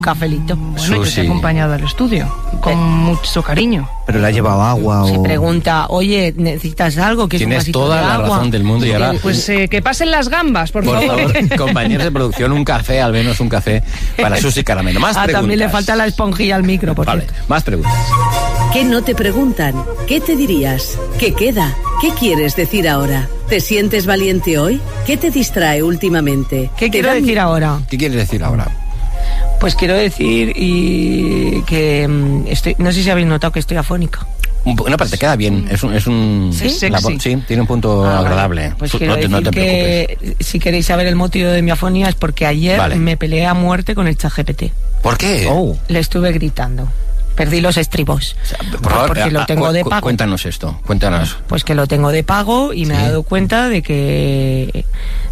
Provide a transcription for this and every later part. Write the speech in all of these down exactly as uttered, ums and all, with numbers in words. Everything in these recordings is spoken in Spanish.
cafelito. Bueno, yo te he acompañado al estudio con eh, mucho cariño. Pero le ha llevado agua o... Se pregunta, oye, ¿necesitas algo? ¿Qué Tienes es un toda de la agua? razón del mundo y ahora... Pues eh, que pasen las gambas, por, por favor. favor. Compañeros de producción, un café, al menos un café para Susi Caramelo. Más ah, preguntas. También le falta la esponjilla al micro, por Vale, cierto. más preguntas. ¿Qué no te preguntan? ¿Qué te dirías? ¿Qué queda? ¿Qué quieres decir ahora? ¿Te sientes valiente hoy? ¿Qué te distrae últimamente? ¿Qué quiero decir ahora? ¿Qué quieres decir ahora? Pues quiero decir y que mm, estoy, no sé si habéis notado que estoy afónica. Una parte queda bien, es un, es un ¿Sí? la, sí, tiene un punto ah, agradable. Vale. Pues Tú, quiero no te, decir no te que preocupes. Si queréis saber el motivo de mi afonía es porque ayer vale. me peleé a muerte con el ChatGPT. ¿Por qué? Oh. Le estuve gritando. Perdí los estribos. O sea, por favor, porque a, lo tengo cu- de pago. Cuéntanos esto, cuéntanos. Pues que lo tengo de pago y me ¿Sí? he dado cuenta de que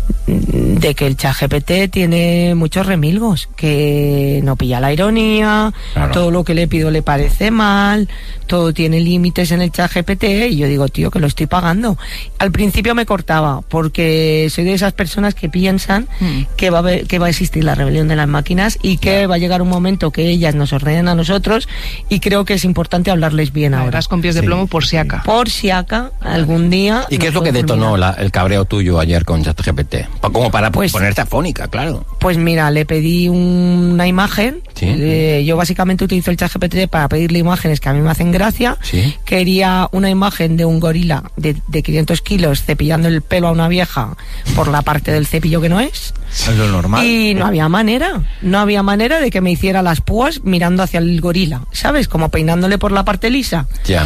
de que el ChatGPT tiene muchos remilgos, que no pilla la ironía, claro. Todo lo que le pido le parece mal, todo tiene límites en el ChatGPT y yo digo, tío, que lo estoy pagando. Al principio me cortaba porque soy de esas personas que piensan mm. que va a haber, que va a existir la rebelión de las máquinas y que va a llegar un momento que ellas nos ordenen a nosotros y creo que es importante hablarles bien ahora. Vas con pies de plomo sí. por si acá. Por si acá, algún día... ¿Y qué es lo que detonó la, el cabreo tuyo ayer con ChatGPT? Como para pues, ponerte afónica, claro. Pues mira, le pedí un, una imagen. ¿Sí? Eh, yo básicamente utilizo el ChatGPT para pedirle imágenes que a mí me hacen gracia. ¿Sí? Quería una imagen de un gorila de, de quinientos kilos cepillando el pelo a una vieja por la parte del cepillo que no es. Es lo normal. Y no había manera, no había manera de que me hiciera las púas mirando hacia el gorila, ¿sabes? Como peinándole por la parte lisa. Ya.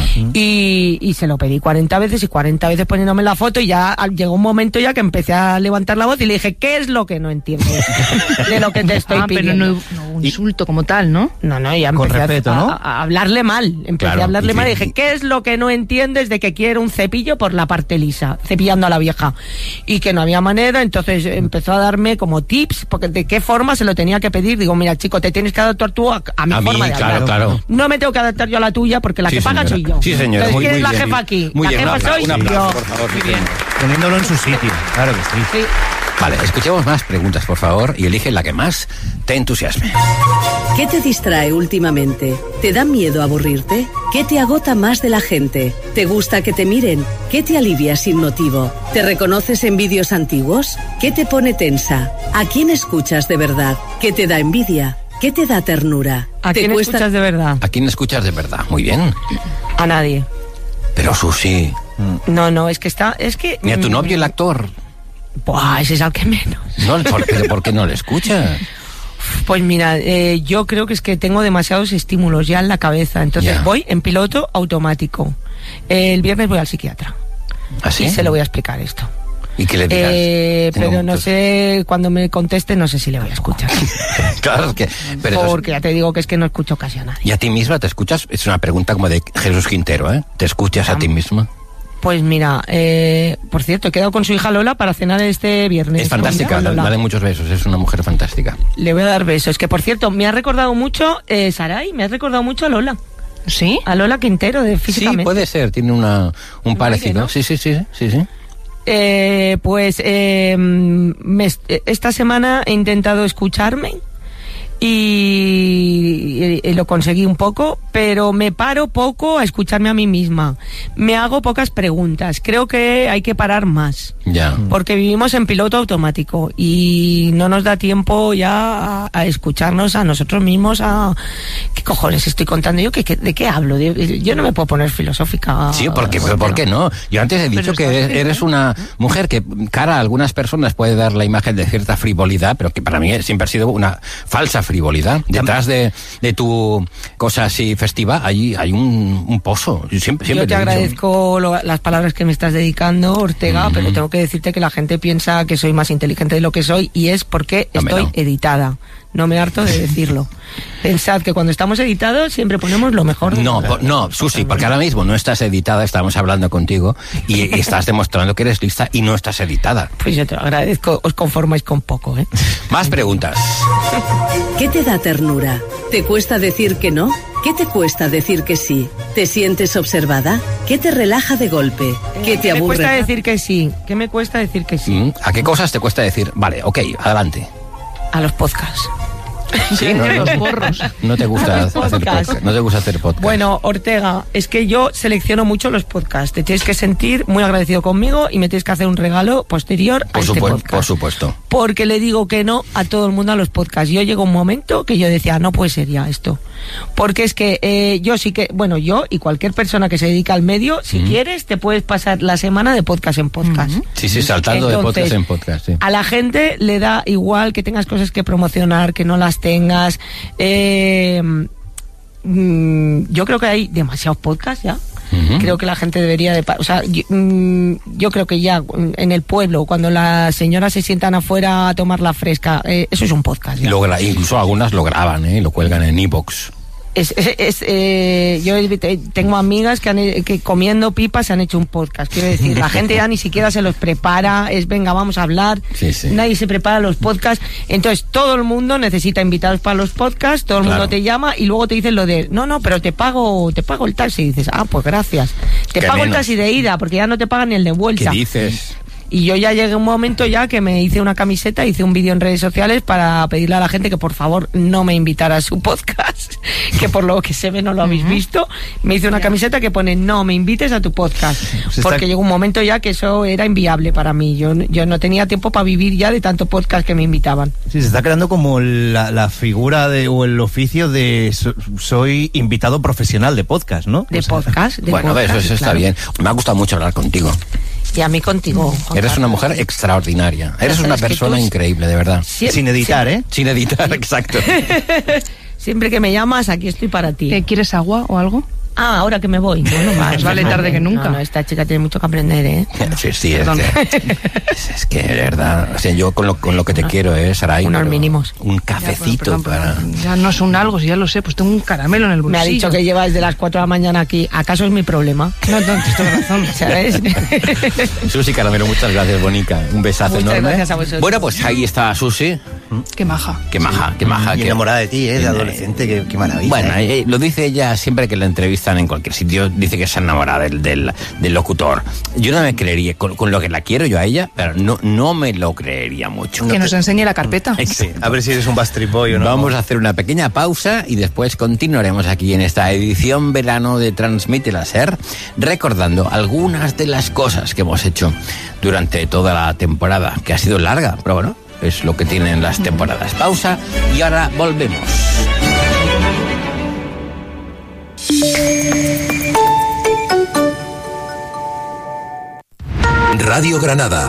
Y, y se lo pedí cuarenta veces y cuarenta veces poniéndome la foto y ya llegó un momento ya que empecé a levantar la voz y le dije, ¿qué es lo que no entiendes de lo que te estoy ah, pidiendo? Pero no, no un insulto como tal, ¿no? No, no, ya Con empecé respeto, a, ¿no? a, a hablarle mal. Empecé Claro, a hablarle y mal y que- dije, ¿qué es lo que no entiendes de que quiero un cepillo por la parte lisa? Cepillando a la vieja. Y que no había manera, entonces empezó a darme como tips, porque de qué forma se lo tenía que pedir. Digo, mira, chico, te tienes que adaptar tú a, a mi A mí, forma de claro, hablar. claro. No me tengo que adaptar yo a la tuya porque la Sí, que paga señora. soy yo. Sí, señora. Entonces, Muy, ¿quién muy es la bien. jefa aquí? Muy la bien, jefa un soy aplauso, un aplauso, yo. por favor. Muy bien. Poniéndolo en su sitio, claro que sí. Sí. Vale, escuchemos más preguntas, por favor, y elige la que más te entusiasme. ¿Qué te distrae últimamente? ¿Te da miedo aburrirte? ¿Qué te agota más de la gente? ¿Te gusta que te miren? ¿Qué te alivia sin motivo? ¿Te reconoces en vídeos antiguos? ¿Qué te pone tensa? ¿A quién escuchas de verdad? ¿Qué te da envidia? ¿Qué te da ternura? ¿A ¿Te quién cuesta- escuchas de verdad? ¿A quién escuchas de verdad? Muy bien. A nadie. Pero Susi, No, no, es que está, es que... ni a tu novio el actor. Buah, ese es al que menos. No, ¿por, pero ¿por qué no le escuchas? Pues mira, eh, yo creo que es que tengo demasiados estímulos ya en la cabeza, entonces Ya. voy en piloto automático. Eh, el viernes voy al psiquiatra ¿Así? y se lo voy a explicar esto. ¿Y qué le digas? Eh, Tengo pero no muchos- sé, cuando me conteste no sé si le voy a escuchar. Claro, es que... Pero eso es- Porque ya te digo que es que no escucho casi a nadie. ¿Y a ti misma te escuchas? Es una pregunta como de Jesús Quintero, ¿eh? ¿Te escuchas a ti misma? Pues mira, eh, por cierto, he quedado con su hija Lola para cenar este viernes. Es fantástica, Con Lola. dale muchos besos, es una mujer fantástica. Le voy a dar besos. Que por cierto, me ha recordado mucho, eh, Saray, me ha recordado mucho a Lola. ¿Sí? A Lola Quintero, de físicamente. Sí, puede ser, tiene una, un parecido. ¿no? Sí, sí, sí, sí, sí. Eh, pues eh, me, esta semana he intentado escucharme y, y, y lo conseguí un poco, pero me paro poco a escucharme a mí misma. Me hago pocas preguntas. Creo que hay que parar más. Ya. Porque vivimos en piloto automático y no nos da tiempo ya a, a escucharnos a nosotros mismos. A ¿qué cojones estoy contando yo? ¿Qué, qué, ¿De qué hablo? De- yo no me puedo poner filosófica. Sí, porque, pero ¿por qué no? Yo antes he dicho Pero que estás eres, bien, eres ¿eh? una mujer que cara a algunas personas puede dar la imagen de cierta frivolidad, pero que para mí siempre ha sido una falsa frivolidad. Detrás de, de tu cosa así festiva, hay, hay un, un pozo. Yo siempre, siempre Yo te he dicho. agradezco lo- las palabras que me estás dedicando, Ortega, Ujú. pero tengo que decirte que la gente piensa que soy más inteligente de lo que soy y es porque Hombre, estoy no. editada. No me harto de decirlo. Pensad que cuando estamos editados siempre ponemos lo mejor. de No, nosotros. po- no, Susi, porque ahora mismo no estás editada, estamos hablando contigo y, y estás demostrando que eres lista y no estás editada. Pues yo te lo agradezco, os conformáis con poco, ¿eh? Más preguntas. ¿Qué te da ternura? ¿Te cuesta decir que no? ¿Qué te cuesta decir que sí? ¿Te sientes observada? ¿Qué te relaja de golpe? ¿Qué te me aburre? cuesta decir que sí? ¿Qué me cuesta decir que sí? ¿Mm? ¿A qué cosas te cuesta decir? Vale, ok, adelante. A los podcasts. Sí, no, Los porros. no te gusta hacer podcast. No te gusta hacer podcast. Bueno, Ortega, es que yo selecciono mucho los podcasts. Te tienes que sentir muy agradecido conmigo y me tienes que hacer un regalo posterior por a este supuesto, podcast. por supuesto. Porque le digo que no a todo el mundo a los podcasts. Yo llego un momento que yo decía, no puede ser ya esto. Porque es que eh, yo sí que, bueno, yo y cualquier persona que se dedica al medio, si mm. quieres, te puedes pasar la semana de podcast en podcast. Mm-hmm. Sí, sí, saltando Entonces, de podcast en podcast, sí. A la gente le da igual que tengas cosas que promocionar, que no las tengas. Eh, mm, yo creo que hay demasiados podcasts ya. Uh-huh. Creo que la gente debería de... O sea, yo, mm, yo creo que ya en el pueblo, cuando las señoras se sientan afuera a tomar la fresca, eh, eso es un podcast. Ya. Lo gra- incluso algunas lo graban, ¿eh? Lo cuelgan en iVoox. Es, es, es, eh, yo tengo amigas que, han, que comiendo pipas se han hecho un podcast. Quiero decir, la gente ya ni siquiera se los prepara. Es venga, vamos a hablar. Sí, sí. Nadie se prepara los podcasts. Entonces todo el mundo necesita invitados para los podcasts. Todo el claro. mundo te llama y luego te dicen lo de no, no, pero te pago, te pago el taxi. Y dices, ah, pues gracias. Te pago menos. El taxi de ida porque ya no te pagan ni el de vuelta. ¿Qué dices? Y yo ya llegué a un momento ya que me hice una camiseta, hice un vídeo en redes sociales para pedirle a la gente que por favor no me invitara a su podcast, que por lo que se ve no lo habéis uh-huh. visto. Me hice una yeah. camiseta que pone no me invites a tu podcast, pues porque está... llegó un momento ya que eso era inviable para mí. Yo, yo no tenía tiempo para vivir ya de tanto podcast que me invitaban. Sí, se está creando como la, la figura de, o el oficio de so, soy invitado profesional de podcast, ¿no? De o sea, podcast. De bueno, podcast, eso, eso está claro. bien. Me ha gustado mucho hablar contigo. Y a mí contigo. Eres una mujer extraordinaria. Eres una persona increíble, de verdad. Siempre, Sin editar, siempre. ¿eh? Sin editar, exacto. Siempre que me llamas, aquí estoy para ti. ¿Te quieres agua o algo? Ah, ahora que me voy. Bueno, más vale tarde que nunca. No, no, esta chica tiene mucho que aprender, ¿eh? Sí, sí, es que, es, es que de verdad, o sea, yo con lo, con lo que te quiero, ¿eh, Saray? Unos mínimos. Un cafecito ya, pero, para... Ya no es un algo, si ya lo sé, pues tengo un caramelo en el bolsillo. Me ha dicho que lleva desde las cuatro de la mañana aquí. ¿Acaso es mi problema? No, no, tienes razón, ¿sabes? Susi Caramelo, muchas gracias, Bonica. Un besazo muchas enorme. Gracias a vosotros. Bueno, pues ahí está Susi. Qué maja. Qué maja, qué maja. Y qué... enamorada de ti, ¿eh? De adolescente, qué, qué maravilla. Bueno, ¿eh? eh, lo dice ella siempre que la entrevistan en cualquier sitio, dice que se enamora del, del, del locutor. Yo no me creería, con, con lo que la quiero yo a ella, pero no, no me lo creería mucho. Que nos enseñe la carpeta. Sí, a ver si eres un Backstreet Boy o no. Vamos a hacer una pequeña pausa y después continuaremos aquí en esta edición verano de Transmite la SER, recordando algunas de las cosas que hemos hecho durante toda la temporada, que ha sido larga, pero bueno, es lo que tienen las temporadas. Pausa y ahora volvemos. Radio Granada.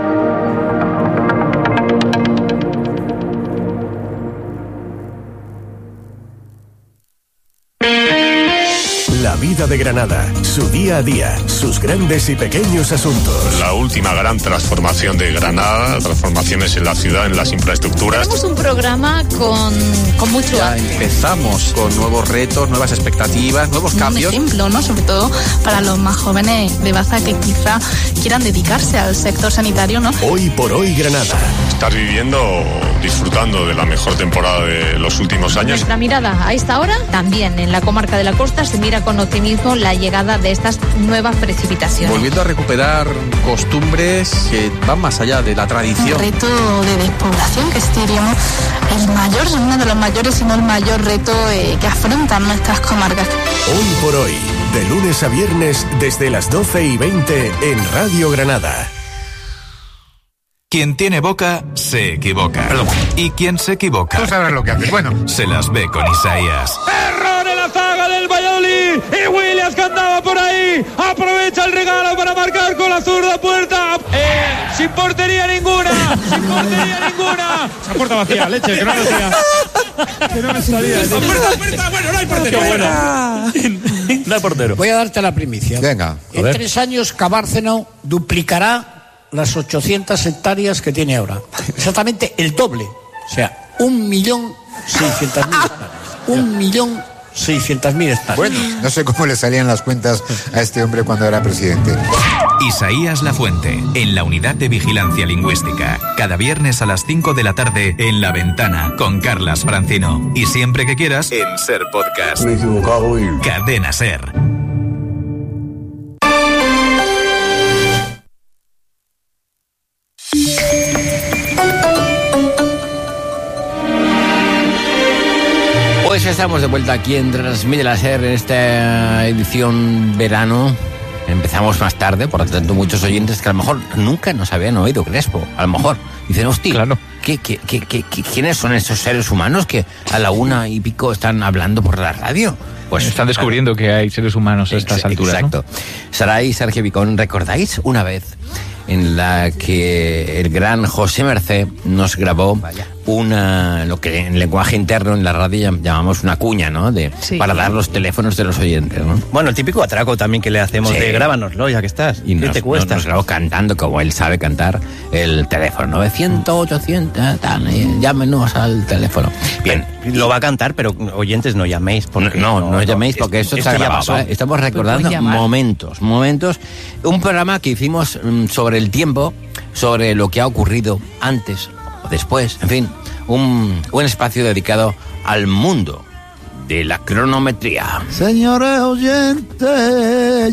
La vida de Granada, su día a día, sus grandes y pequeños asuntos. La última gran transformación de Granada, transformaciones en la ciudad, en las infraestructuras. Tenemos un programa con, con mucho... Ya empezamos con nuevos retos, nuevas expectativas, nuevos cambios. Un ejemplo, ¿no? Sobre todo para los más jóvenes de Baza que quizá quieran dedicarse al sector sanitario, ¿no? Hoy por hoy Granada. Estás viviendo, disfrutando de la mejor temporada de los últimos años. Nuestra mirada a esta hora, también en la comarca de la Costa, se mira con optimismo la llegada de estas nuevas precipitaciones. Volviendo a recuperar costumbres que van más allá de la tradición. Un reto de despoblación que diríamos el mayor, uno de los mayores, si no el mayor reto eh, que afrontan nuestras comarcas. Hoy por hoy, de lunes a viernes desde las doce y veinte en Radio Granada. Quien tiene boca, se equivoca. Perdón. Y quien se equivoca... Tú sabrás lo que haces. Bueno. Se las ve con Isaías. ¡Error en la zaga del Valladolid! Y Williams que andaba por ahí. Aprovecha el regalo para marcar con la zurda puerta. Eh, sin portería ninguna. Sin portería ninguna. Esa puerta vacía, leche, que no me salía. Que no me salía. Puerta, puerta, bueno, no hay portero. Bueno. No hay portero. Voy a darte la primicia. Venga. En ver. tres años, Cabárceno duplicará las ochocientas hectáreas que tiene ahora. Exactamente el doble. O sea, un millón seiscientas mil hectáreas. Un millón seiscientas mil hectáreas. Bueno, no sé cómo le salían las cuentas a este hombre cuando era presidente. Isaías Lafuente, en la Unidad de Vigilancia Lingüística. Cada viernes a las cinco de la tarde en La Ventana, con Carlas Francino. Y siempre que quieras, en Ser Podcast. Me he equivocado hoy. Cadena Ser. Pues estamos de vuelta aquí en Transmite la SER en esta edición verano. Empezamos más tarde, por lo tanto muchos oyentes que a lo mejor nunca nos habían oído Crespo. A lo mejor dicen, hostia, claro. ¿qué, qué, qué, qué, ¿quiénes son esos seres humanos que a la una y pico están hablando por la radio? Pues están descubriendo claro. que hay seres humanos a estas alturas. Exacto. ¿No? Saray y Sergio Vicón, ¿recordáis una vez en la que el gran José Mercé nos grabó Vaya. una, lo que en lenguaje interno en la radio llamamos una cuña, ¿no? De, sí. Para dar los teléfonos de los oyentes, ¿no? Bueno, el típico atraco también que le hacemos sí. de grábanoslo, ya que estás. Y ¿Qué nos, te cuesta? Nos, nos grabó cantando, como él sabe cantar, el teléfono. novecientos, ochocientos, tal, llámenos al teléfono. Bien. Lo va a cantar, pero oyentes no llaméis. Porque no, no, no llaméis es, porque esto está grabado. ¿eh? Estamos recordando momentos, momentos. Un programa que hicimos um, sobre el tiempo, sobre lo que ha ocurrido antes o después, en fin, un, un espacio dedicado al mundo de la cronometría. Señores oyentes,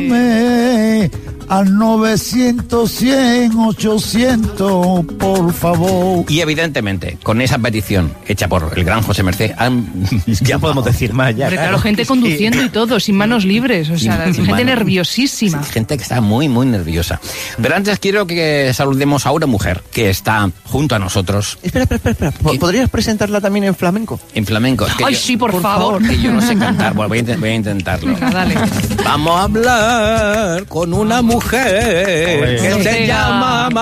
llame al novecientos, cien, ochocientos, por favor. Y evidentemente, con esa petición hecha por el gran José Mercé, han... ya podemos decir más, ya. Pero claro, gente conduciendo y todo, sin manos libres, o sea, sin, sin gente manos. nerviosísima. Sí, gente que está muy, muy nerviosa. Pero antes quiero que saludemos a una mujer que está junto a nosotros. Espera, espera, espera, espera. ¿Podrías presentarla también en flamenco? En flamenco. Es que Ay, yo, sí, por, por favor. favor. Que yo no sé cantar, bueno, voy, a, voy a intentarlo. Venga, dale. Vamos a hablar con una mujer Oye. que se Oye. llama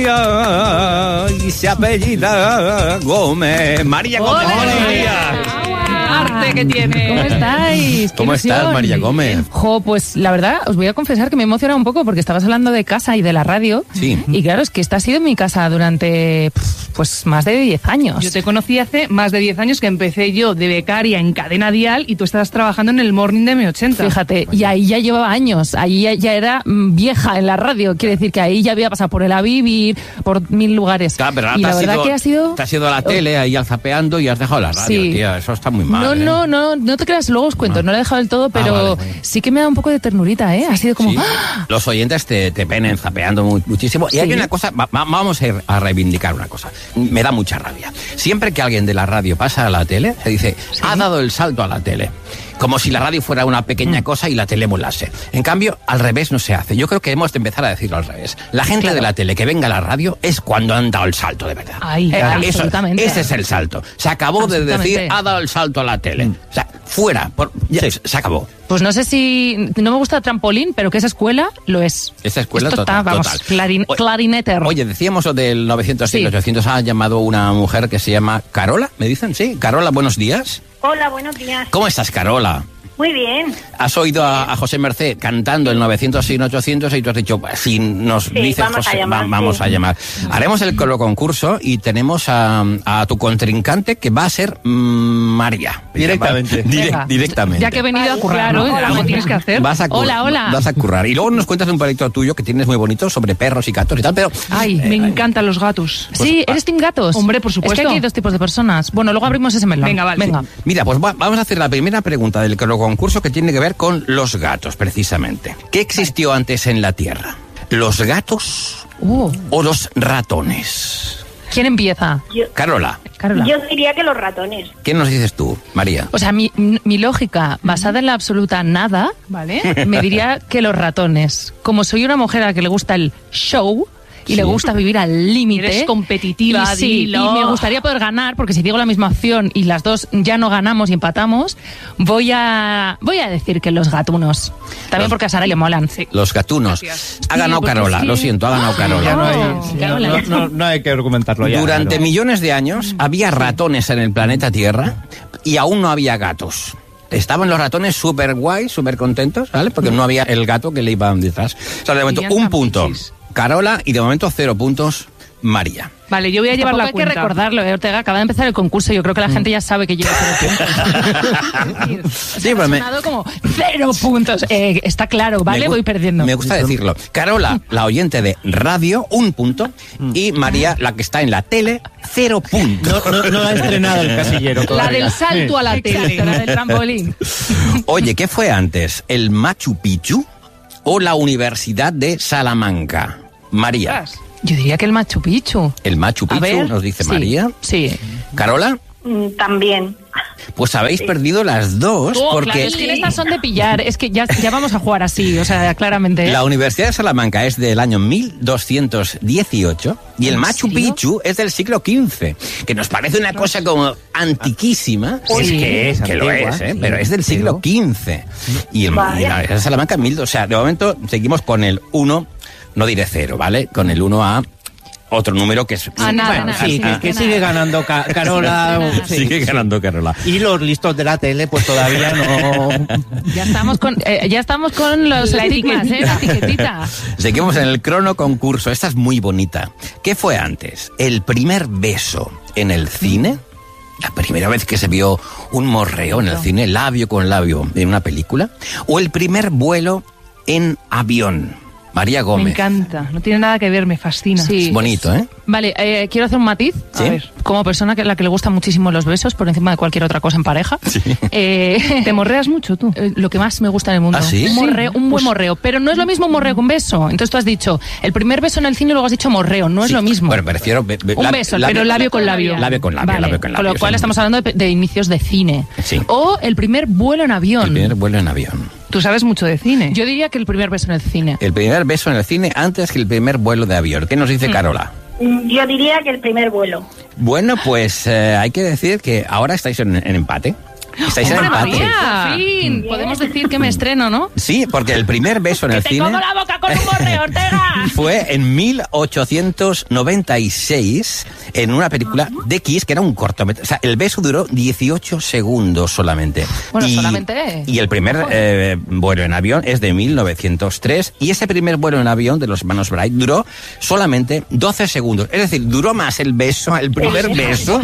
María y se apellida Gómez. María Gómez. Hola, María. Arte que tiene. ¿Cómo estáis? ¿Cómo estás, María Gómez? Jo, pues la verdad, os voy a confesar que me emociona un poco porque estabas hablando de casa y de la radio. Sí. Y claro, es que esta ha sido mi casa durante pues más de diez años. Yo te conocí hace más de diez años que empecé yo de becaria en Cadena Dial y tú estabas trabajando en el Morning de M ochenta. Fíjate, y ahí ya llevaba años, ahí ya, ya era vieja en la radio, quiere decir que ahí ya había pasado por el A Vivir, por mil lugares. Claro, pero ahora y te la has verdad ido, que ha sido... Te has ido a la tele ahí al zapeando y has dejado la radio, sí. Tía, eso está muy mal. No, ¿eh? no, no, no te creas, luego os cuento, no, no lo he dejado del todo, pero ah, vale, vale. sí que me da un poco de ternurita, ¿eh? Ha sido como... Sí. ¡Ah! Los oyentes te, te ven zapeando muy, muchísimo. Y sí. hay una cosa, va, vamos a, ir a reivindicar una cosa. Me da mucha rabia. Siempre que alguien de la radio pasa a la tele, se dice, ¿sí? ha dado el salto a la tele. Como si la radio fuera una pequeña cosa y la tele molase. En cambio, al revés no se hace. Yo creo que hemos de empezar a decirlo al revés. La gente claro. de la tele que venga a la radio es cuando han dado el salto, de verdad. Ay, eh, absolutamente. Eso, ese es el salto. Se acabó de decir, ha dado el salto a la tele. Mm. O sea, fuera. Por, ya, sí. Se acabó. Pues no sé si... No me gusta trampolín, pero que esa escuela lo es. Esa escuela Esto total. Está, vamos, total. Clarin, clarineter. Oye, decíamos lo del novecientos, sí. ochocientos. Ha llamado una mujer que se llama Carola, ¿me dicen? Sí. Carola, buenos días. Hola, buenos días. ¿Cómo estás, Carola? Muy bien. Has oído a, a José Mercé cantando el novecientos, ochocientos y tú has dicho, si nos sí, dices vamos José, a llamar, va, vamos sí. a llamar. Haremos el concurso y tenemos a, a tu contrincante que va a ser mmm, María. Directamente. Dire, directamente. Ya que he venido a currar, ¿no? Algo tienes que hacer. Vas a cur- hola, hola. Vas a currar. Y luego nos cuentas un proyecto tuyo que tienes muy bonito sobre perros y gatos y tal, pero... Ay, eh, me eh, encantan los gatos. Pues, sí, ¿eres team gatos? Hombre, por supuesto. Es que aquí hay dos tipos de personas. Bueno, luego abrimos ese melón. Venga, vale. Venga. Sí. Mira, pues va, vamos a hacer la primera pregunta del concurso que tiene que ver con los gatos, precisamente. ¿Qué existió antes en la Tierra? ¿Los gatos uh. o los ratones? ¿Quién empieza? Yo, Carola. Carola. Yo diría que los ratones. ¿Qué nos dices tú, María? O sea, mi, mi lógica, basada en la absoluta nada, ¿vale? me diría que los ratones. Como soy una mujer a la que le gusta el show... Y sí. le gusta vivir al límite. Eres competitiva, y, sí, y me gustaría poder ganar, porque si digo la misma opción y las dos ya no ganamos y empatamos, voy a voy a decir que los gatunos. También los, porque a Sara le molan. Sí. Los gatunos. Gracias. Ha ganado sí, Carola, sí. lo siento, ha ganado Carola. Ya no hay, sí, no, no, no, no hay que argumentarlo ya. Durante pero... millones de años había ratones en el planeta Tierra y aún no había gatos. Estaban los ratones súper guay, súper contentos, ¿vale? Porque no había el gato que le iba detrás. O sea, de momento, un punto Carola y de momento cero puntos María. Vale, yo voy a llevar la cuenta. Hay que recordarlo, ¿eh, Ortega? Acaba de empezar el concurso. Yo creo que la gente ya sabe que lleva cero puntos. Sí, pero me... como cero puntos. Eh, está claro, ¿vale? Voy perdiendo. Me gusta decirlo. Carola, la oyente de radio, un punto. Y María, la que está en la tele, cero puntos. No, no, no la ha estrenado el casillero todavía. La del salto a la tele. Exacto, la del trampolín. Oye, ¿qué fue antes? ¿El Machu Picchu o la Universidad de Salamanca? María. Yo diría que el Machu Picchu. El Machu Picchu, ver, nos dice sí, María. Sí. ¿Carola? Mm, también. Pues habéis Sí. perdido las dos, Oh, porque claro, es que estas son de pillar. Es que ya, ya vamos a jugar así, o sea, claramente. ¿eh? la Universidad de Salamanca es del año mil doscientos dieciocho y el ¿En Machu serio? Picchu es del siglo quince, que nos parece una cosa como antiquísima. Sí, es que es que lo antigua, es, ¿eh? sí. pero es del siglo quince. Y, el, y la Universidad de Salamanca en mil dos. O sea, de momento seguimos con el uno, no diré cero, ¿vale? Con el uno a otro número que es... A nada, Bueno, nada, sí, sí, que, que que nada. sigue ganando Ca- Carola. sí, Sigue sí. ganando Carola. Y los listos de la tele, pues todavía no. Ya estamos con, eh, ya estamos con los La estigmas, ¿eh? La etiquetita. Seguimos en el crono concurso. Esta es muy bonita. ¿Qué fue antes? ¿El primer beso en el cine? La primera vez que se vio un morreo en el cine, labio con labio, en una película. ¿O el primer vuelo en avión? María Me Gómez. encanta, no tiene nada que ver, me fascina. Sí. Es bonito, ¿eh? Vale, eh, quiero hacer un matiz. Sí. A ver, como persona que a la que le gustan muchísimo los besos por encima de cualquier otra cosa en pareja. eh, ¿Te morreas mucho tú? eh, lo que más me gusta en el mundo. ¿Ah, sí? Un, morreo, un buen Pues- morreo. Pero no es lo mismo un morreo que un beso. Entonces tú has dicho el primer beso en el cine y luego has dicho morreo. No es Sí. lo mismo. Bueno, me refiero... be- be- un lab- beso, labio- pero labio con labio. Labio con labio, Vale, labio con con labio. lo cual sí. estamos hablando de, de inicios de cine. Sí. O el primer vuelo en avión. El primer vuelo en avión. Tú sabes mucho de cine. Yo diría que el primer beso en el cine. El primer beso en el cine antes que el primer vuelo de avión. ¿Qué nos dice Carola? Mm, Yo diría que el primer vuelo. Bueno, pues eh, hay que decir que ahora estáis en, en empate. Estáis en ¡Hombre, empate. María! Por fin, podemos decir que me estreno, ¿no? Sí, porque el primer beso en el ¡Te cine como la boca con un morreo, Ortega! fue en mil ochocientos noventa y seis en una película de Kiss que era un cortometraje. O sea, el beso duró dieciocho segundos solamente. Bueno, y, solamente. Y el primer eh, vuelo en avión es de mil novecientos tres y ese primer vuelo en avión de los hermanos Bright duró solamente doce segundos. Es decir, duró más el beso, el primer beso,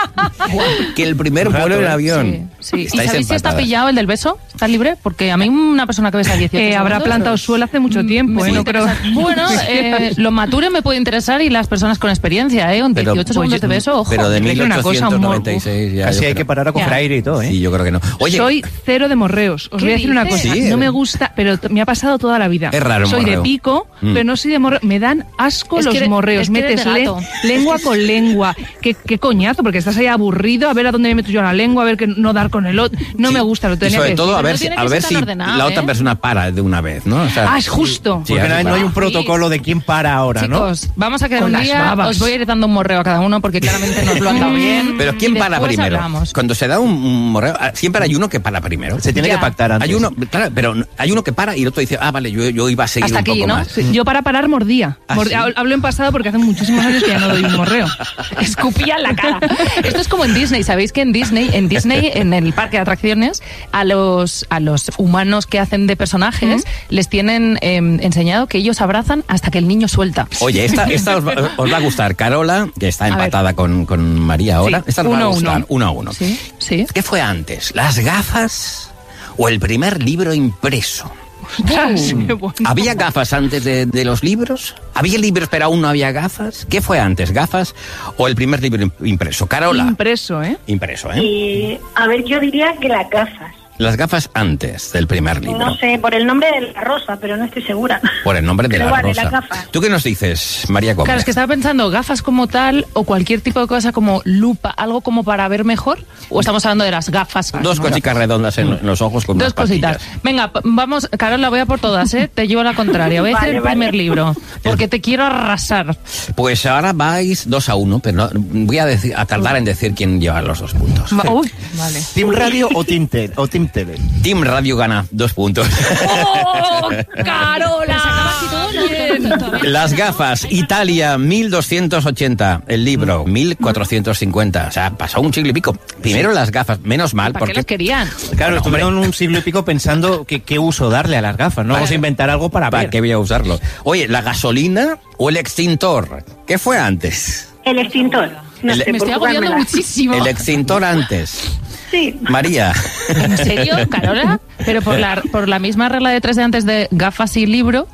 que el primer vuelo en avión. Sí. ¿Y Estáis sabéis si está empatadas. pillado el del beso? ¿Está libre? Porque a mí una persona que besa dieciocho Eh, habrá segundos, plantado suelo hace mucho tiempo, me ¿eh? puede No creo. interesar. Bueno, eh, lo mature me puede interesar y las personas con experiencia, ¿eh? Un Pero- dieciocho segundos de beso, ojo. Pero de me parece una cosa, mil ochocientos noventa y seis ya. Así yo hay creo. que parar a coger Ya. aire y todo, ¿eh? Sí, yo creo que no. Oye, Soy cero de morreos. Os ¿Qué voy a decir una dices? cosa. Sí, no eh. me gusta, pero t- me ha pasado toda la vida. Es raro el Soy morreo. de pico, Mm. pero no soy de morreo. Me dan asco Es que los eres- morreos. es que eres Metes de le- gato. lengua con lengua. ¿Qué, qué coñazo, porque estás ahí aburrido a ver a dónde me meto yo la lengua, a ver que no dar con el otro. No sí. me gusta, lo Y tenía sobre que todo decir. a ver, no si, tiene a que ver ser si tan ordenado, la otra ¿eh? persona para de una vez, ¿no? O sea, Ah, es justo. sí, Porque no hay, no hay un Sí. protocolo de quién para ahora, ¿no? Chicos, vamos a quedar Con un las día, babas. os voy a ir dando un morreo a cada uno porque claramente nos lo han dado bien. Pero ¿quién Y para después primero? hablamos. Cuando se da un, un morreo, ah, siempre hay uno que para primero. Se tiene Ya. que pactar antes. Hay uno, claro, pero hay uno que para y el otro dice, ah, vale, yo, yo iba a seguir Hasta un aquí, poco ¿no? más. Sí, Yo para parar mordía. ¿Ah, Mord- sí? hab- Hablo en pasado porque hace muchísimos años que ya no doy un morreo. Escupía en la cara. Esto es como en Disney. ¿Sabéis que en Disney, en Disney, en el parque de atracciones, a los, a los humanos que hacen de personajes les tienen eh, enseñado que ellos abrazan hasta que el niño suelta? Oye, esta, esta os, va, os va a gustar. Carola, que está A ver. empatada con, con María ahora. Sí, Esta os va uno a a gustar. uno. Uno a uno. Sí, sí. ¿Qué fue antes? ¿Las gafas o el primer libro impreso? Ostras, qué bueno. ¿Había gafas antes de, de los libros? ¿Había libros pero aún no había gafas? ¿Qué fue antes, gafas o el primer libro im- impreso? Carola. Impreso, ¿eh? Impreso, ¿eh? Y, a ver, yo diría que las gafas. Las gafas antes del primer libro. No sé, por el nombre de la rosa, pero no estoy segura. Por el nombre de Pero la vale, rosa. las gafas. ¿Tú qué nos dices, María Gómez? Claro, es que estaba pensando gafas como tal o cualquier tipo de cosa como lupa, algo como para ver mejor. ¿O estamos hablando de las gafas? Dos cositas redondas en, en los ojos con Dos unas cositas. patillas. Venga, p- vamos, Carola, voy a por todas, ¿eh? Te llevo la contraria. Voy a hacer Vale, el primer vale. libro, porque te quiero arrasar. Pues ahora vais dos a uno, pero no, voy a, decir, a tardar en decir quién lleva los dos puntos. Va- Uy, vale. ¿Team Radio o Team, Tel o Team Tele? Team Radio gana dos puntos. ¡Oh, Carola! Las gafas, Italia, mil doscientos ochenta. El libro, mil cuatrocientos cincuenta. O sea, pasó un siglo y pico. Primero las gafas, menos mal, ¿Para qué porque... las querían? Claro, estuvieron un siglo y pico pensando que qué uso darle a las gafas, ¿no? Vamos a inventar algo para ¿Para ver. qué voy a usarlo? Oye, ¿la gasolina o el extintor? ¿Qué fue antes? El extintor. No El- sé, Me por estoy agobiando jugármela. muchísimo. El extintor antes. Sí. María. ¿En serio, Carola? Pero por la, por la misma regla de tres de antes de gafas y libro, Ujú.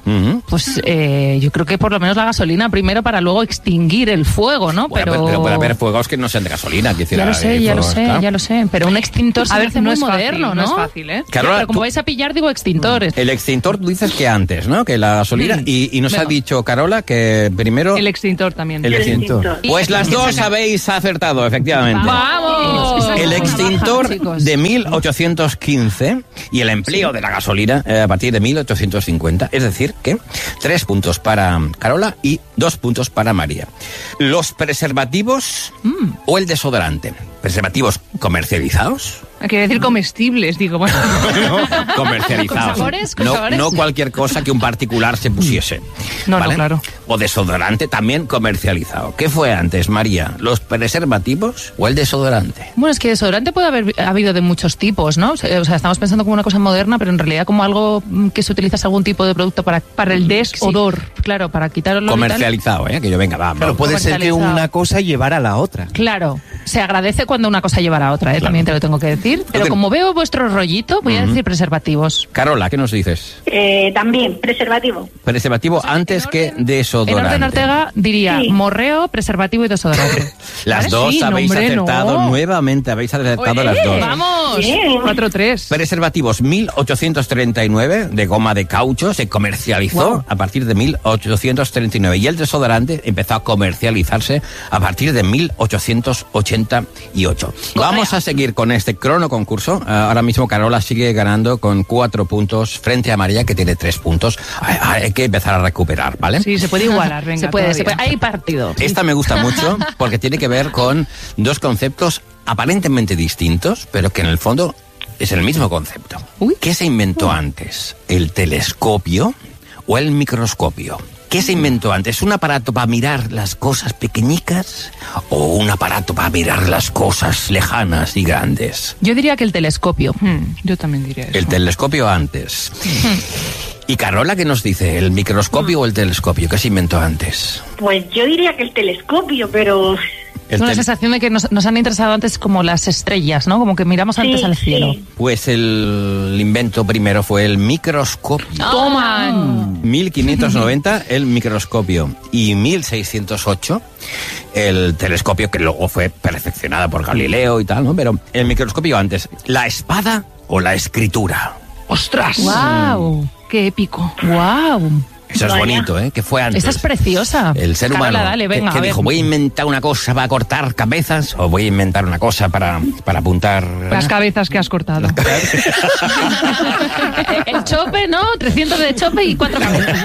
pues eh, yo creo que por lo menos la gasolina primero para luego extinguir el fuego, ¿no? Bueno, pero... pero puede haber fuegos que no sean de gasolina. Que ya lo sé, ya lo sé, claro. ya lo sé. Pero un extintor se a ver, hace no muy es moderno, fácil, ¿no? No es fácil, ¿eh? Carola, pero como tú... vais a pillar, digo extintores. El extintor, tú dices que antes, ¿no? Que la gasolina. Mm. Y, y nos Venga. ha dicho Carola que primero... El extintor también. El extintor. Pues las dos habéis acertado, efectivamente. ¡Vamos! El extintor de mil ochocientos quince y el empleo de la gasolina eh, a partir de mil ochocientos cincuenta. Es decir, que tres puntos para Carola y dos puntos para María. Los preservativos mm. o el desodorante. ¿Preservativos comercializados? Quiere decir comestibles, digo. Bueno. No, comercializados. ¿Con sabores? ¿Con no, sabores? no cualquier cosa que un particular se pusiese. No, ¿vale? no, claro. O desodorante también comercializado. ¿Qué fue antes, María? ¿Los preservativos o el desodorante? Bueno, es que desodorante puede haber habido de muchos tipos, ¿no? O sea, estamos pensando como una cosa moderna, pero en realidad como algo que se utiliza algún tipo de producto para... Para el desodor. Sí, claro, para quitar olor. Comercializado, ¿eh? Que yo venga, va. Pero puede ser que una cosa llevara a la otra. Claro. Se agradece cuando una cosa lleva a otra, ¿eh? Claro. También te lo tengo que decir. Pero que... como veo vuestro rollito, voy uh-huh. a decir preservativos. Carola, ¿qué nos dices? Eh, también, preservativo. Preservativo o sea, antes orden, que desodorante. En orden Ortega diría sí. morreo, preservativo y desodorante. Las ¿vale? dos sí, habéis nombre, acertado no. nuevamente, habéis acertado Oye, las dos. ¡Vamos! cuatro tres. Preservativos mil ochocientos treinta y nueve de goma de caucho se comercializó wow. a partir de mil ochocientos treinta y nueve y el desodorante empezó a comercializarse a partir de mil ochocientos ochenta y ocho. Vamos a seguir con este crono concurso. Ahora mismo Carola sigue ganando con cuatro puntos frente a María, que tiene tres puntos. Hay que empezar a recuperar, ¿vale? Sí, se puede igualar, venga. Se puede, se puede. Hay partido. Esta me gusta mucho porque tiene que ver con dos conceptos aparentemente distintos, pero que en el fondo es el mismo concepto. Uy. ¿Qué se inventó Uy. antes? ¿El telescopio o el microscopio? ¿Qué se inventó antes? ¿Un aparato para mirar las cosas pequeñicas o un aparato para mirar las cosas lejanas y grandes? Yo diría que el telescopio. Hmm, yo también diría eso. El telescopio antes. ¿Y Carola qué nos dice? ¿El microscopio o el telescopio? ¿Qué se inventó antes? Pues yo diría que el telescopio, pero... Es una sensación de que nos, nos han interesado antes como las estrellas, ¿no? Como que miramos antes sí, al cielo. Sí. Pues el invento primero fue el microscopio. ¡Toma! mil quinientos noventa el microscopio y mil seiscientos ocho el telescopio, que luego fue perfeccionada por Galileo y tal, ¿no? Pero el microscopio antes. ¿La espada o la escritura? ¡Ostras! ¡Guau! ¡Qué épico! ¡Guau! Eso es bonito, ¿eh? Que fue antes. Esa es preciosa. El ser humano. Carola, dale, venga, que, que dijo, voy a inventar una cosa para cortar cabezas o voy a inventar una cosa para, para apuntar... Las cabezas que has cortado. El chope, ¿no? trescientos de chope y cuatro cabezas.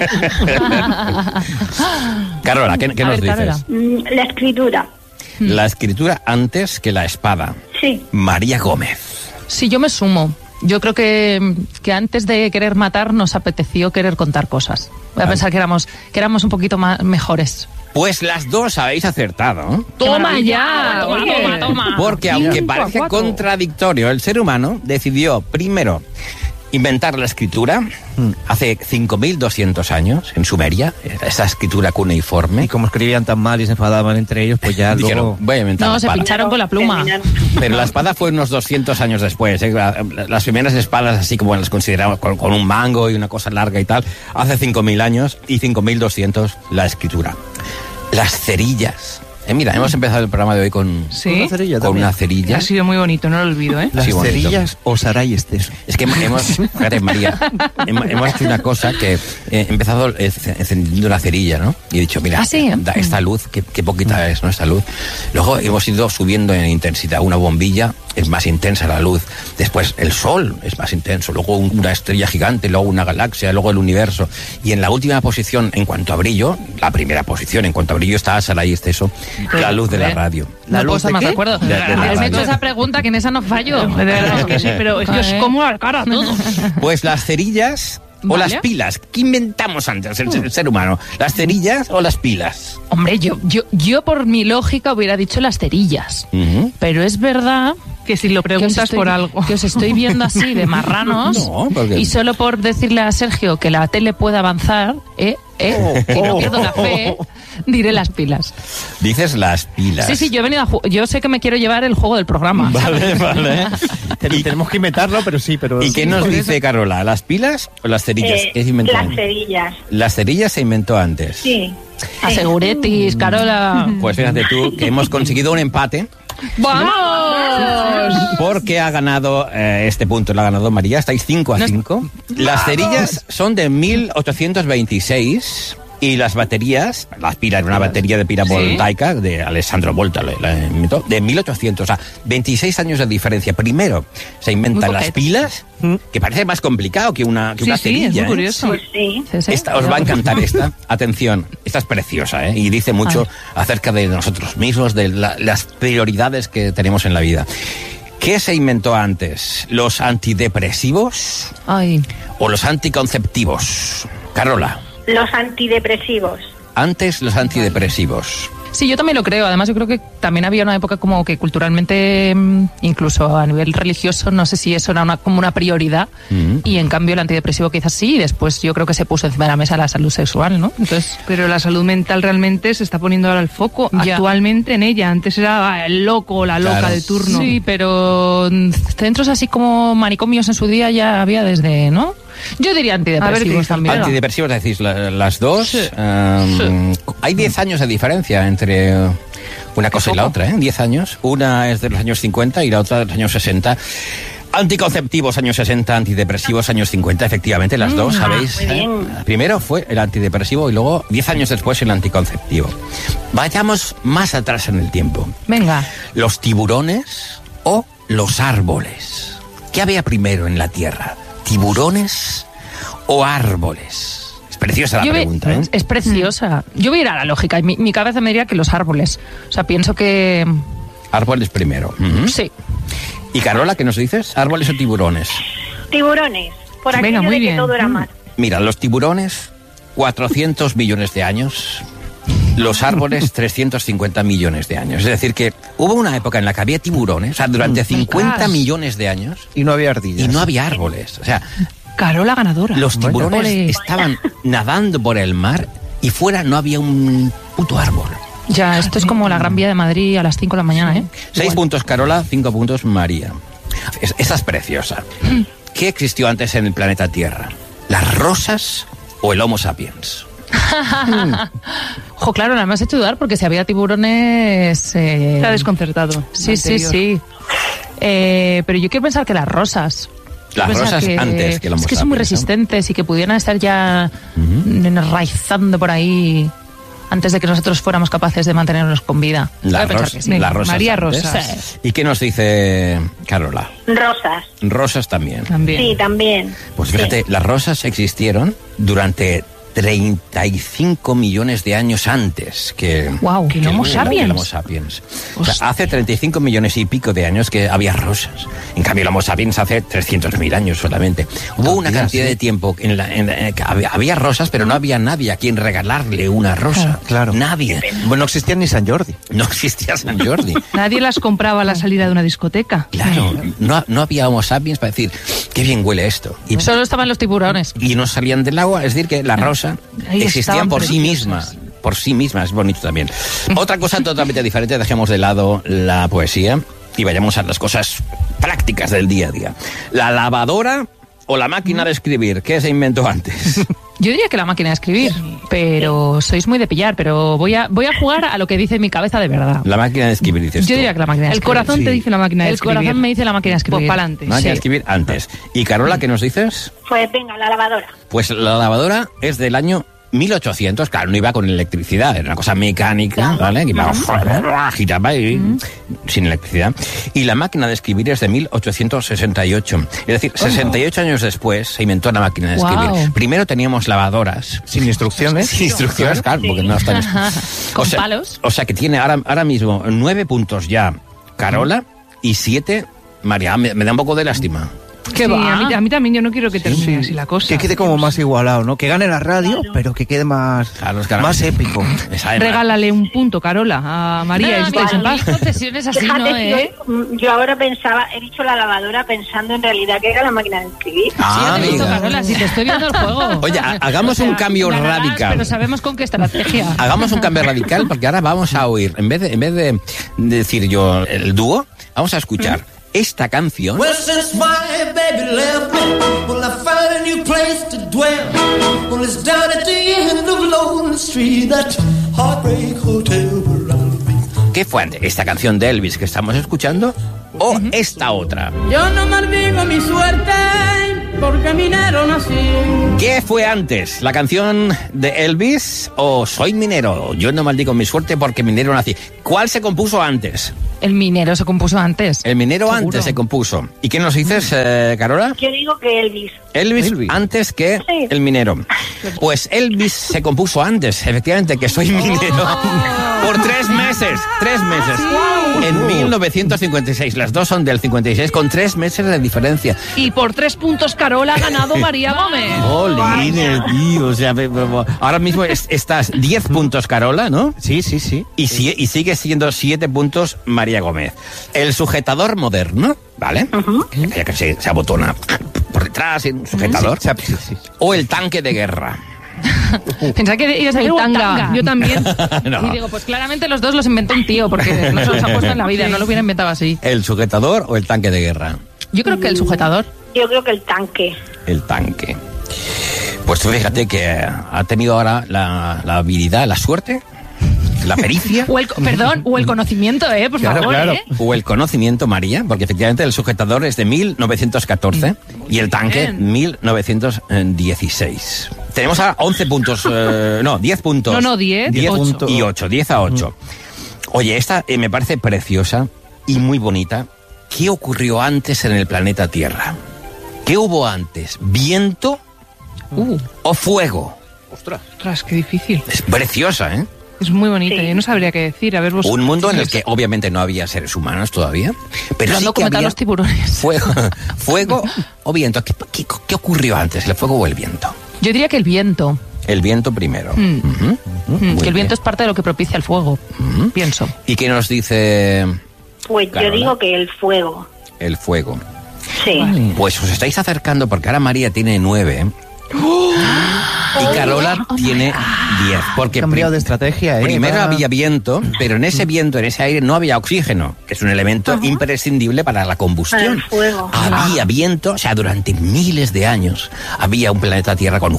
Carola, ¿qué, qué nos ver, dices? Carola. La escritura. La escritura antes que la espada. Sí. María Gómez. Sí, yo me sumo. Yo creo que, que antes de querer matar nos apeteció querer contar cosas. Voy a pensar que éramos, que éramos un poquito más mejores. Pues las dos habéis acertado. ¡Toma ya! Toma, toma, toma. Porque aunque parece contradictorio, el ser humano decidió primero inventar la escritura mm. hace cinco mil doscientos años en Sumeria, esa escritura cuneiforme. Y como escribían tan mal y se enfadaban entre ellos, pues ya dijeron, luego... voy a inventar No, la se espada. pincharon con la pluma. Pero la espada fue unos doscientos años después. ¿eh? Las primeras espadas, así como las consideramos, con, con un mango y una cosa larga y tal, hace cinco mil años y cinco mil doscientos la escritura. Las cerillas. Eh, mira, hemos empezado el programa de hoy con, ¿Sí? con, una, cerilla con una cerilla. Ha sido muy bonito, no lo olvido, ¿eh? Las sí, cerillas o Saray Esteso. Es que hemos, fíjate, María, hemos, hemos hecho una cosa que eh, he empezado encendiendo una cerilla, ¿no? Y he dicho, mira, ¿Ah, sí? da, esta luz, qué, qué poquita es, ¿no? Esta luz. Luego hemos ido subiendo en intensidad. Una bombilla es más intensa la luz. Después el sol es más intenso. Luego una estrella gigante, luego una galaxia, luego el universo. Y en la última posición, en cuanto a brillo, la primera posición, en cuanto a brillo, está Saray Esteso, la luz de la radio. ¿La no luz puedo estar más de acuerdo. De, de Has hecho esa pregunta que en esa no fallo. De verdad es que sí, pero es que os como la cara todo. Pues las cerillas o ¿Vale? las pilas. ¿Qué inventamos antes el, el ser humano? ¿Las cerillas o las pilas? Hombre, yo, yo, yo por mi lógica hubiera dicho las cerillas. Uh-huh. Pero es verdad Que si lo preguntas estoy, por algo. Que os estoy viendo así de marranos. No, porque... Y solo por decirle a Sergio que la tele puede avanzar, ¿eh? ¿eh? Oh, que no oh, pierdo la fe, diré las pilas. Dices las pilas. Sí, sí, yo he venido a ju- yo sé que me quiero llevar el juego del programa. Vale, vale. Y tenemos que inventarlo, pero sí, pero... ¿Y qué nos dice Carola? ¿Las pilas o las cerillas? Eh, ¿Qué se inventó las antes? cerillas. Las cerillas se inventó antes. Sí. Aseguretis, Carola. Pues fíjate tú que hemos conseguido un empate. ¡Vamos! Porque ha ganado eh, este punto, lo ha ganado María, estáis cinco a cinco. Las cerillas son de mil ochocientos veintiséis y las baterías, las pilas, una batería de pila ¿Sí? voltaica de Alessandro Volta, la, la inventó, de mil ochocientos, o sea, veintiséis años de diferencia. Primero se inventan las pilas, que parece más complicado que una, que Sí, una sí, cerilla. es muy ¿eh? curioso. Pues sí. Sí, sí. Esta, os va a encantar esta. Atención, esta es preciosa, ¿eh? Y dice mucho acerca de nosotros mismos, de la- las prioridades que tenemos en la vida. ¿Qué se inventó antes? ¿Los antidepresivos Ay. o los anticonceptivos? Carola, Los antidepresivos. antes los antidepresivos. Sí, yo también lo creo. Además, yo creo que también había una época como que culturalmente, mm, incluso a nivel religioso, no sé si eso era una, como una prioridad. Mm. Y en cambio el antidepresivo quizás sí. Y después yo creo que se puso encima de la mesa la salud sexual, ¿no? Entonces, Pero la salud mental realmente se está poniendo ahora el foco Ya. actualmente en ella. Antes era ah, el loco o la loca Claro. de turno. sí, pero mm, centros así como manicomios en su día ya había desde, ¿no? Yo diría A ver qué antidepresivos dice. también. Antidepresivos, decís, la- las dos. Sí. Um, Hay diez años de diferencia entre una cosa y la otra, ¿eh? diez años. Una es de los años cincuenta y la otra de los años sesenta. Anticonceptivos, años sesenta, antidepresivos, años cincuenta, efectivamente, las dos, ah, ¿sabéis? muy bien. ¿Eh? Primero fue el antidepresivo y luego, diez años después, el anticonceptivo. Vayamos más atrás en el tiempo. Venga. ¿Los tiburones o los árboles? ¿Qué había primero en la Tierra? ¿Tiburones o árboles? Es preciosa la Yo ve- pregunta, ¿eh? Es preciosa. Yo voy a ir a la lógica. Y mi, mi cabeza me diría que los árboles. O sea, pienso que... Árboles primero. Ujú. Sí. ¿Y Carola, qué nos dices? ¿Árboles o tiburones? Tiburones. Por Venga, aquello muy de que bien. todo era mar. Mira, los tiburones, cuatrocientos millones de años. Los árboles, trescientos cincuenta millones de años. Es decir, que hubo una época en la que había tiburones, o sea, durante cincuenta Ostras. millones de años, Y no había ardillas. y no había árboles. O sea, Carola ganadora. los tiburones Ole. estaban nadando por el mar y fuera no había un puto árbol. Ya, esto es como la Gran Vía de Madrid a las cinco de la mañana, ¿eh? Seis puntos Carola, cinco puntos María. Es- esta es preciosa. ¿Qué existió antes en el planeta Tierra? ¿Las rosas o el Homo sapiens? Jo, claro, nada más he hecho dudar porque si había tiburones... eh, Está desconcertado. Sí, sí, Anterior. sí. Eh, pero yo quiero pensar que las rosas. Las Quiero pensar rosas antes que el Homo Es que son muy sapiens, ¿no? resistentes y que pudieran estar ya enraizando por ahí antes de que nosotros fuéramos capaces de mantenernos con vida. Las, Voy a pensar ros- que sí. las rosas María antes. Rosas. ¿Y qué nos dice Carola? Rosas. Rosas también. También. Sí, también. Pues fíjate, las rosas existieron durante treinta y cinco millones de años antes que, Guau, que que el Homo que sapiens. el Homo sapiens. O sea, hace treinta y cinco millones y pico de años que había rosas. En cambio, el Homo sapiens hace trescientos mil años solamente. Hubo una Cantidad, cantidad sí. de tiempo en la, en la- en que había, había rosas, pero no había nadie a quien regalarle una rosa. Claro. Nadie. Bueno, no existía ni San Jordi. No existía San Jordi. Nadie las compraba a la salida de una discoteca. Claro, no, no había Homo sapiens para decir, qué bien huele esto. Y, Solo estaban los tiburones. y no salían del agua, es decir, que la rosa Ahí existía estaban por sí misma. preciosas. Por sí misma, es bonito también. Otra cosa totalmente diferente, dejemos de lado la poesía y vayamos a las cosas prácticas del día a día. ¿La lavadora o la máquina de escribir? ¿Qué se inventó antes? Yo diría que la máquina de escribir, pero sois muy de pillar, pero voy a voy a jugar a lo que dice mi cabeza de verdad. La máquina de escribir, dices Yo tú. diría que la máquina de El escribir. corazón te dice la máquina de El escribir. corazón me dice la máquina de escribir. Pues pa'lante. Máquina de Sí. escribir antes. ¿Y Carola, qué nos dices? Pues venga, la lavadora. Pues la lavadora es del año mil ochocientos, claro, no iba con electricidad, era una cosa mecánica, ¿vale? Que iba, giraba y, sin electricidad. Y la máquina de escribir es de mil ochocientos sesenta y ocho. Es decir, sesenta y ocho años después se inventó la máquina de escribir. Guau. Primero teníamos lavadoras. Sin instrucciones. Sin instrucciones, claro, porque no están... Con o sea, palos. O sea que tiene ahora, ahora mismo nueve puntos ya Carola y siete María. Me, me da un poco de lástima. ¿Qué sí, va? A mí, a mí también, yo no quiero que termine sí. así la cosa. Que quede como más igualado, ¿no? Que gane la radio, claro. pero que quede más, claro, más épico. Regálale un punto, Carola, a María. No, y estáis en paz. Concesiones así, Fíjate, ¿no, eh? yo, yo ahora pensaba, he dicho la lavadora pensando en realidad que era la máquina de escribir. Ah, sí, visto, Carola, si te estoy viendo el juego. Oye, hagamos o sea, un cambio ganarás, radical. Pero sabemos con qué estrategia. Hagamos un cambio radical porque ahora vamos a oír, en vez de, en vez de decir yo el dúo, vamos a escuchar ¿Mm? esta canción. Well, since my baby left me, well, I found a new place to dwell. Well, it's down at the end of Lonely Street, that heartbreak hotel where I'll be. ¿Qué fue antes? ¿Esta canción de Elvis que estamos escuchando o uh-huh. esta otra? Yo no maldigo mi suerte porque minero nací. ¿Qué fue antes? ¿La canción de Elvis o Soy minero? Yo no maldigo mi suerte porque minero nací. ¿Cuál se compuso antes? El minero se compuso antes. El minero ¿Seguro? antes se compuso. ¿Y qué nos dices, eh, Carola? Yo digo que Elvis. Elvis, Elvis. antes que sí. el minero. Pues Elvis se compuso antes, efectivamente, que Soy minero. Oh. Por tres meses. Tres meses. Sí. En mil novecientos cincuenta y seis. Las dos son del cincuenta y seis, con tres meses de diferencia. Y por tres puntos, Carola ha ganado María Gómez. ¡Jolines, tío! O sea, ahora mismo es, estás diez puntos, Carola, ¿no? Sí, sí, sí. Y, si, y sigue siendo siete puntos María Gómez. El sujetador moderno, ¿vale? Uh-huh. Ya que se, se abotona por detrás, un sujetador. Sí, sí, sí. O el tanque de guerra. Pensaba que ibas a decir tanga. tanga. Yo también. No. Y digo, pues claramente los dos los inventó un tío, porque no se los ha puesto en la vida, no lo hubiera inventado así. ¿El sujetador o el tanque de guerra? Yo creo que el sujetador. Yo creo que el tanque. El tanque. Pues tú fíjate que ha tenido ahora la, la habilidad, la suerte, la pericia. O el, perdón, o el conocimiento, ¿eh? Por claro, favor, claro. ¿eh? O el conocimiento, María, porque efectivamente el sujetador es de mil novecientos catorce mm. y el tanque Bien. mil novecientos dieciséis. Tenemos a once puntos, eh, no, diez puntos. No, no, diez. diez puntos. Y ocho, diez a ocho. Mm. Oye, esta eh, me parece preciosa y muy bonita. ¿Qué ocurrió antes en el planeta Tierra? ¿Qué hubo antes? ¿Viento uh. o fuego? Ostras. Ostras, qué difícil. Es preciosa, ¿eh? Es muy bonita, sí. Yo no sabría qué decir. A ver, vos. Un mundo en el que obviamente no había seres humanos todavía, pero sí que había los tiburones. Fuego, fuego o viento. ¿Qué, qué, ¿Qué ocurrió antes, el fuego o el viento? Yo diría que el viento. El viento primero. Mm. Uh-huh. Uh-huh. Mm, que el viento es parte de lo que propicia el fuego, uh-huh. pienso. ¿Y qué nos dice Pues Carola? Yo digo que el fuego. El fuego. Sí. Pues os estáis acercando porque ahora María tiene nueve. ¡Oh! Y Carola oh tiene diez. Porque cambiado de estrategia, ¿eh? Primero para... había viento, pero en ese viento, en ese aire, no había oxígeno, que es un elemento uh-huh. imprescindible para la combustión. Para el fuego. Había uh-huh. viento, o sea, durante miles de años había un planeta Tierra con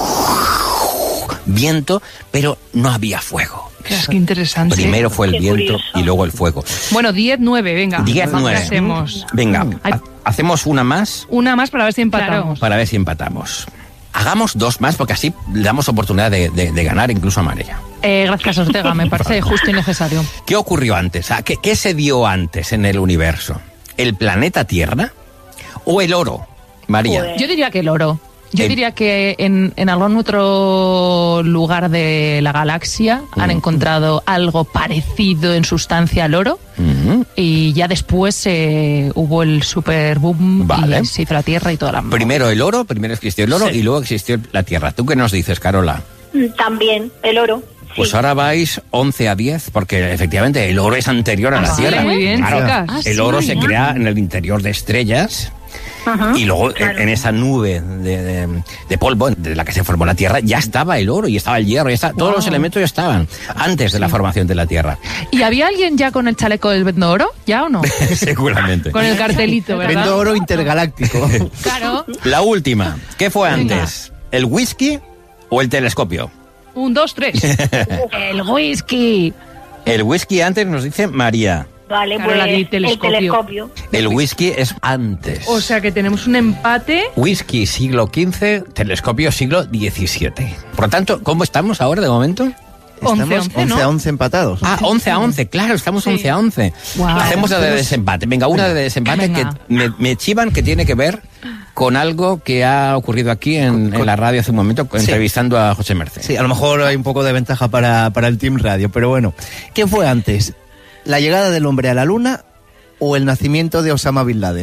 viento, pero no había fuego. Es que interesante. Primero fue el Qué viento curioso. y luego el fuego. Bueno, diez nueve, venga. diez nueve. Hacemos. Venga, ha- hacemos una más. Una más para ver si empatamos. Para ver si empatamos. Hagamos dos más porque así le damos oportunidad de, de, de ganar incluso a María. Eh, gracias, Ortega, me parece justo y necesario. ¿Qué ocurrió antes? ¿Qué, ¿Qué se dio antes en el universo? ¿El planeta Tierra o el oro, María? Yo diría que el oro. Yo el... diría que en, en algún otro lugar de la galaxia mm. han encontrado algo parecido en sustancia al oro mm. y ya después eh, hubo el super boom vale. y se hizo la Tierra y toda la... Primero el oro, primero existió el oro sí. y luego existió la Tierra. ¿Tú qué nos dices, Carola? También, el oro. Pues sí. ahora vais once a diez, porque efectivamente el oro es anterior a ah, la sí, Tierra. Muy bien, claro, chicas. Ah, el sí, oro se ya. crea en el interior de estrellas. Ajá, y luego claro. en esa nube de, de, de polvo de la que se formó la Tierra ya estaba el oro y estaba el hierro, ya estaba, wow. todos los elementos ya estaban antes de la formación de la Tierra. ¿Y había alguien ya con el chaleco del Vendo Oro? ¿Ya o no? Seguramente. Con el cartelito, ¿verdad? Vendo Oro intergaláctico. Claro. La última. ¿Qué fue antes? Venga. ¿El whisky o el telescopio? Un, dos, tres. El whisky. El whisky antes nos dice María. Vale, claro, pues el telescopio. el telescopio. El whisky es antes. O sea que tenemos un empate. Whisky siglo quince, telescopio siglo diecisiete. Por lo tanto, ¿cómo estamos ahora de momento? Estamos once a once empatados. Ah, once a once, claro, estamos sí. once a once. Wow. Hacemos la de desempate. Venga, una de desempate Venga. que me, me chivan que tiene que ver con algo que ha ocurrido aquí en, en la radio hace un momento, sí. entrevistando a José Merced. Sí, a lo mejor hay un poco de ventaja para, para el Team Radio, pero bueno. ¿Qué fue antes? ¿La llegada del hombre a la luna o el nacimiento de Osama Bin Laden?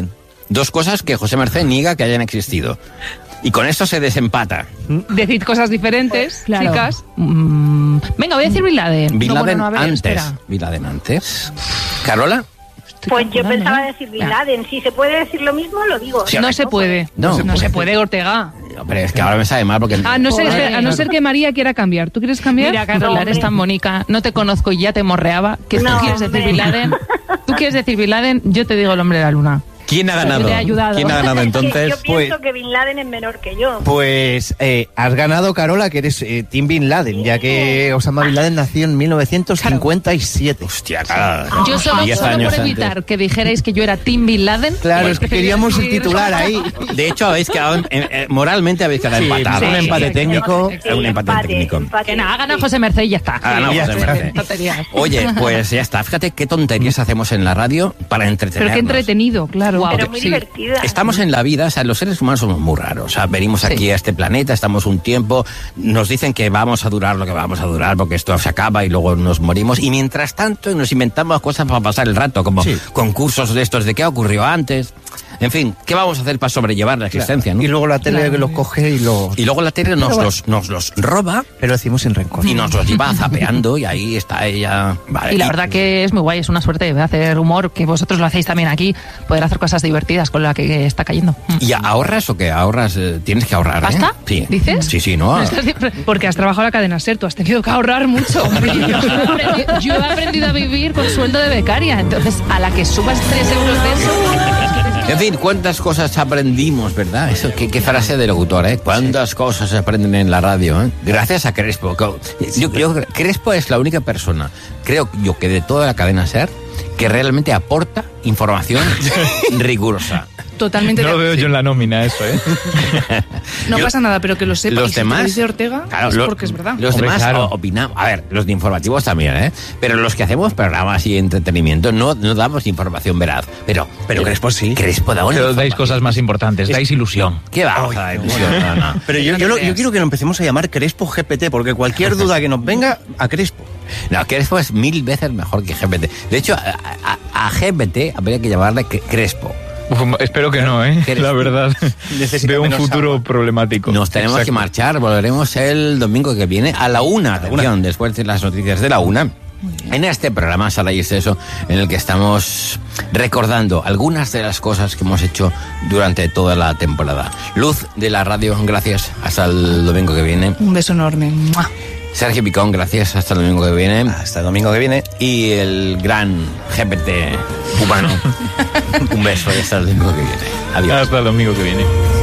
Dos cosas que José Mercé niega que hayan existido. Y con esto se desempata. Decid cosas diferentes, Claro. chicas. Mm, venga, voy a decir Bin Laden. Bin No, Laden bueno, no, a ver, antes. espera. Bin Laden antes. ¿Carola? Pues yo calculando, pensaba ¿eh? decir Bin Laden. Si se puede decir lo mismo, lo digo. Sí, No se puede. No, No, se no puede. se puede, Ortega. Hombre, es que ahora me sabe mal porque... A no, ser, Joder. a no ser que María quiera cambiar. ¿Tú quieres cambiar? Mira, Carola, eres tan bonita, no te conozco y ya te morreaba, que No, tú quieres decir hombre. Bin Laden. Tú quieres decir Bin Laden, yo te digo el hombre de la luna. ¿Quién ha Yo ganado? te he ayudado. ¿Quién ha ganado entonces? yo pienso Pues, que Bin Laden es menor que yo. pues eh, has ganado, Carola, que eres eh, Team Bin Laden, ya que Osama Bin Laden nació en mil novecientos cincuenta y siete. Hostia, claro. Yo solo, diez solo años por antes. evitar que dijerais que yo era Team Bin Laden. Claro, pues es que prefería queríamos el decir- titular ahí. De hecho, habéis quedado... en- en- eh, moralmente habéis quedado Sí, empatados. un empate sí, técnico. sí, un empate técnico. empate. Que nada, gana José Merced y ya está. Ha ganado Ya José está. Mercé. Tonterías. Oye, pues ya está. Fíjate qué tonterías hacemos en la radio para entretenernos. Pero qué entretenido, claro. Guau. Pero muy Sí. divertida. Estamos en la vida, o sea, los seres humanos somos muy raros. O sea, venimos aquí Sí. a este planeta, estamos un tiempo, nos dicen que vamos a durar lo que vamos a durar porque esto se acaba y luego nos morimos. Y mientras tanto nos inventamos cosas para pasar el rato, como Sí. concursos de estos de qué ocurrió antes. En fin, ¿qué vamos a hacer para sobrellevar la existencia? ¿no? Y luego la tele Claro. los coge y los... Y luego la tele nos, Pero los, nos los roba Pero decimos sin rencor. y nos los lleva zapeando y ahí está ella. Vale. Y la verdad que es muy guay, es una suerte de hacer humor, que vosotros lo hacéis también aquí, poder hacer cosas divertidas con la que está cayendo. ¿Y ahorras o qué? ¿Ahorras? Eh, tienes que ahorrar, ¿eh? ¿Pasta? Sí. ¿Dices? Sí, sí, ¿no? Estás siempre- Porque has trabajado en la cadena SER, tú has tenido que ahorrar mucho. Hombre, yo, he aprendido, yo he aprendido a vivir con sueldo de becaria, entonces a la que subas tres euros de eso... En fin, cuántas cosas aprendimos, ¿verdad? Eso, qué, qué frase de locutor, ¿eh? Cuántas cosas se aprenden en la radio, ¿eh? Gracias a Crespo. Yo, yo, Crespo es la única persona, creo yo, que de toda la cadena SER, que realmente aporta información rigurosa. Totalmente. No de- lo veo yo en la nómina eso, ¿eh? No Yo- pasa nada, pero que lo sepa. Los y si te demás- lo dice Ortega, Claro, es lo- porque es verdad. Los Hombre, demás claro. o- opinamos. A ver, los de informativos también, ¿eh? Pero los que hacemos programas y entretenimiento no, no damos información veraz. Pero, Pero Crespo sí. Crespo da una Pero dais información. cosas más importantes, dais ilusión. ¿Qué vamos a dar ilusión? No, no. Pero yo, No te yo, lo- creas. yo quiero que lo empecemos a llamar Crespo G P T, porque cualquier duda que nos venga, a Crespo. No, Crespo es mil veces mejor que G P T. De hecho, a, a- a G P T habría que llamarle Cre- Crespo. Uf, espero que no, ¿eh? ¿Quieres? La verdad. Necesita Veo un menos futuro agua. problemático. Nos tenemos Exacto. que marchar. Volveremos el domingo que viene a la una. Atención, después de las noticias de la una. En este programa Saláis Eso, en el que estamos recordando algunas de las cosas que hemos hecho durante toda la temporada. Luz de la radio, gracias. Hasta el domingo que viene. Un beso enorme. ¡Mua! Sergio Picón, gracias. Hasta el domingo que viene. Hasta el domingo que viene. Y el gran G P T cubano. Un beso y hasta el domingo que viene. Adiós. Hasta el domingo que viene.